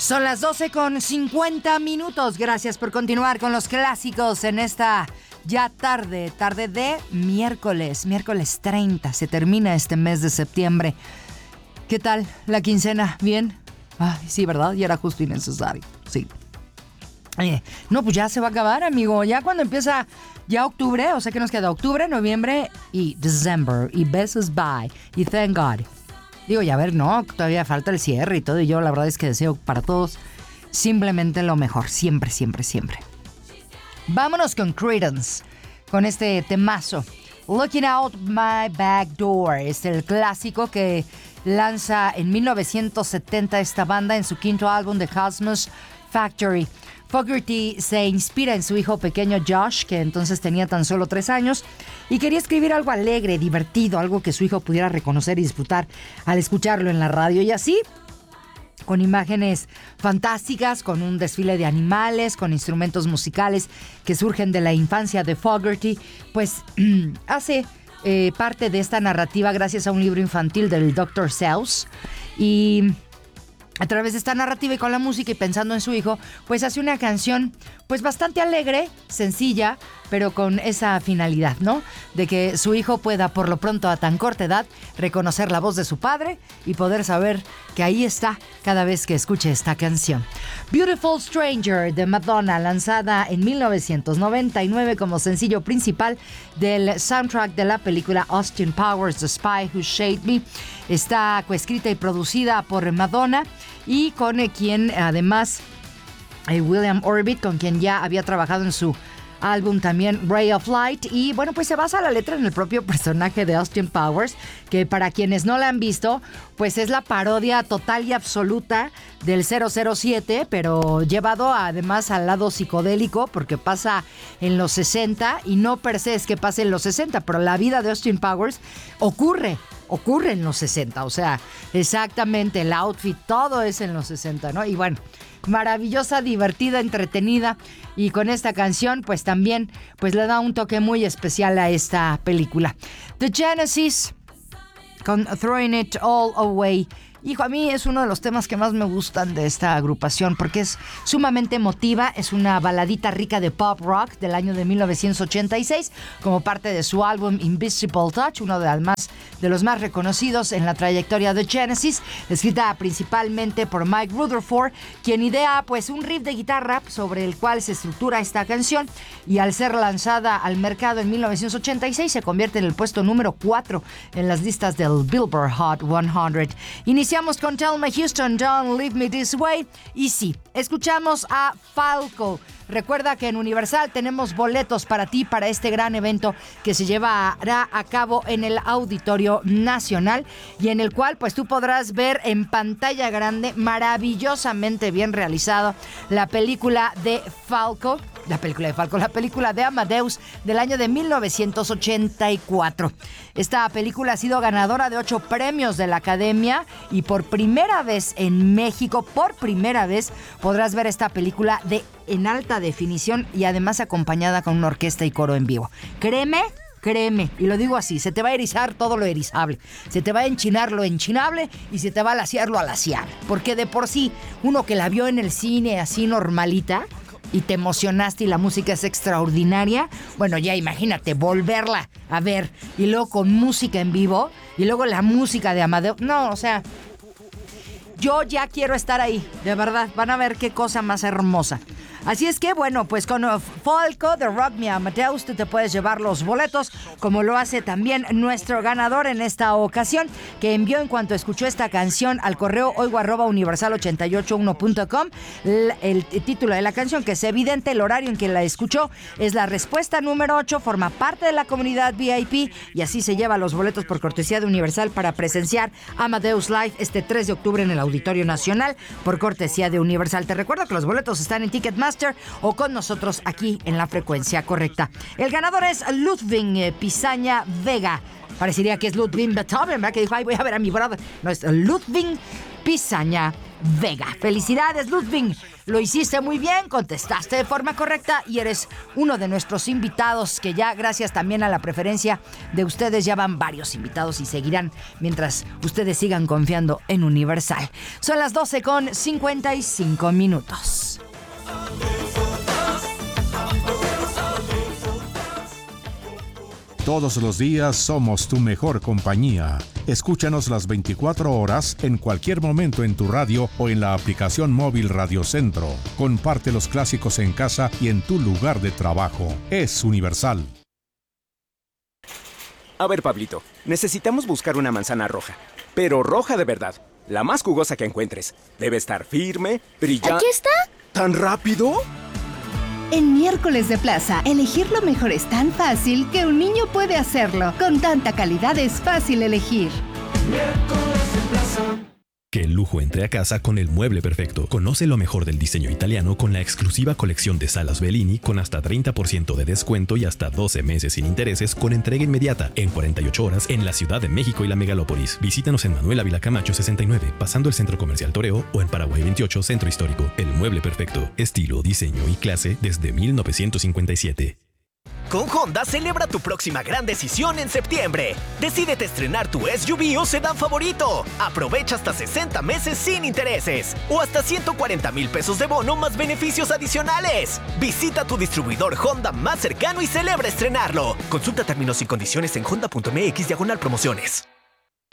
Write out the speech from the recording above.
Son las 12:50. Gracias por continuar con los clásicos en esta ya tarde de miércoles 30. Se termina este mes de septiembre. ¿Qué tal la quincena? ¿Bien? Ay, sí, ¿verdad? Y era justo y necesario. Sí. No, pues ya se va a acabar, amigo. Ya cuando empieza ya octubre, o sea que nos queda octubre, noviembre y December. Y besos, bye. Y thank God. Digo, ya a ver, no, todavía falta el cierre y todo. Y yo la verdad es que deseo para todos simplemente lo mejor. Siempre, siempre, siempre. Vámonos con Creedence, con este temazo. Looking Out My Back Door. Es el clásico que lanza en 1970 esta banda en su quinto álbum, The Cosmos Factory. Fogerty se inspira en su hijo pequeño Josh, que entonces tenía tan solo 3 años, y quería escribir algo alegre, divertido, algo que su hijo pudiera reconocer y disfrutar al escucharlo en la radio. Y así, con imágenes fantásticas, con un desfile de animales, con instrumentos musicales que surgen de la infancia de Fogerty, pues hace parte de esta narrativa gracias a un libro infantil del Dr. Seuss. Y a través de esta narrativa y con la música y pensando en su hijo, pues hace una canción pues bastante alegre, sencilla, pero con esa finalidad, ¿no? De que su hijo pueda, por lo pronto a tan corta edad, reconocer la voz de su padre y poder saber que ahí está cada vez que escuche esta canción. Beautiful Stranger de Madonna, lanzada en 1999 como sencillo principal del soundtrack de la película Austin Powers, The Spy Who Shamed Me. Está coescrita y producida por Madonna y con quien además William Orbit, con quien ya había trabajado en su álbum también Ray of Light. Y bueno, pues se basa la letra en el propio personaje de Austin Powers, que para quienes no la han visto, pues es la parodia total y absoluta del 007, pero llevado además al lado psicodélico, porque pasa en los 60 y no per se es que pase en los 60, pero la vida de Austin Powers ocurre en los 60, o sea, exactamente el outfit, todo es en los 60, ¿no? Y bueno, maravillosa, divertida, entretenida, y con esta canción pues también pues le da un toque muy especial a esta película. The Genesis con Throwing It All Away. Hijo, a mí es uno de los temas que más me gustan de esta agrupación porque es sumamente emotiva, es una baladita rica de pop rock del año de 1986 como parte de su álbum Invisible Touch, uno de los más reconocidos en la trayectoria de Genesis, escrita principalmente por Mike Rutherford, quien idea pues un riff de guitarra sobre el cual se estructura esta canción, y al ser lanzada al mercado en 1986 se convierte en el puesto número 4 en las listas del Billboard Hot 100. Iniciamos con Tell Me Houston, Don't Leave Me This Way. Y sí, escuchamos a Falco. Recuerda que en Universal tenemos boletos para ti para este gran evento que se llevará a cabo en el Auditorio Nacional y en el cual pues tú podrás ver en pantalla grande, maravillosamente bien realizado, la película de Amadeus del año de 1984. Esta película ha sido ganadora de 8 premios de la Academia y por primera vez en México, podrás ver esta película en alta definición y además acompañada con una orquesta y coro en vivo. Créeme, y lo digo así, se te va a erizar todo lo erizable, se te va a enchinar lo enchinable y se te va a laciar lo alaciable, porque de por sí, uno que la vio en el cine así normalita y te emocionaste y la música es extraordinaria, bueno, ya imagínate volverla a ver y luego con música en vivo y luego la música de Amadeus. No, o sea, yo ya quiero estar ahí, de verdad, van a ver qué cosa más hermosa. Así es que, bueno, pues con Falco de Rock Me Amadeus tú te puedes llevar los boletos, como lo hace también nuestro ganador en esta ocasión, que envió en cuanto escuchó esta canción al correo oigo@universal881.com el título de la canción, que es evidente, el horario en que la escuchó es la respuesta número 8, forma parte de la comunidad VIP y así se lleva los boletos por cortesía de Universal para presenciar Amadeus Live este 3 de octubre en el Auditorio Nacional por cortesía de Universal. Te recuerdo que los boletos están en Ticketmaster o con nosotros aquí en la frecuencia correcta. El ganador es Ludwig Pisaña Vega. Parecería que es Ludwig Beethoven, ¿verdad? Que dijo, ay, voy a ver a mi brother. No, es Ludwig Pisaña Vega. Felicidades, Ludwig. Lo hiciste muy bien, contestaste de forma correcta y eres uno de nuestros invitados que ya, gracias también a la preferencia de ustedes, ya van varios invitados y seguirán mientras ustedes sigan confiando en Universal. Son las 12:55. Todos los días somos tu mejor compañía. Escúchanos las 24 horas en cualquier momento en tu radio o en la aplicación móvil Radio Centro. Comparte los clásicos en casa y en tu lugar de trabajo. Es Universal. A ver, Pablito, necesitamos buscar una manzana roja, pero roja de verdad, la más jugosa que encuentres. Debe estar firme, brillante. ¿Aquí está? ¿Tan rápido? En Miércoles de Plaza, elegir lo mejor es tan fácil que un niño puede hacerlo. Con tanta calidad es fácil elegir. Miércoles de Plaza. Que el lujo entre a casa con el mueble perfecto. Conoce lo mejor del diseño italiano con la exclusiva colección de salas Bellini con hasta 30% de descuento y hasta 12 meses sin intereses con entrega inmediata en 48 horas en la Ciudad de México y la Megalópolis. Visítanos en Manuel Ávila Camacho 69, pasando el Centro Comercial Toreo, o en Paraguay 28, Centro Histórico. El mueble perfecto. Estilo, diseño y clase desde 1957. Con Honda celebra tu próxima gran decisión en septiembre. Decídete estrenar tu SUV o sedán favorito. Aprovecha hasta 60 meses sin intereses o hasta 140,000 pesos de bono más beneficios adicionales. Visita tu distribuidor Honda más cercano y celebra estrenarlo. Consulta términos y condiciones en honda.mx/promociones.